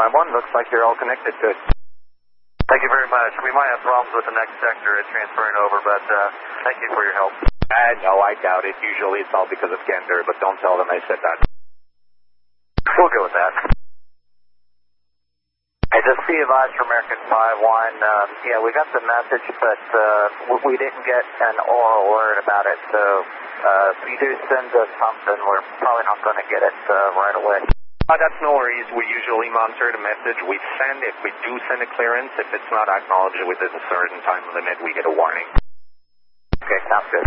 911. Looks like you're all connected. Good. Thank you very much. We might have problems with the next sector at transferring over, but thank you for your help. No, I doubt it. Usually it's all because of Gander, but don't tell them I said that. We'll go with that. Hey, just be advised for American 5-1. Yeah, we got the message, but we didn't get an oral word about it, so if you do send us something, we're probably not going to get it right away. That's no worries. We usually monitor the message we send. If we do send a clearance, if it's not acknowledged within a certain time limit, we get a warning. Okay, sounds good.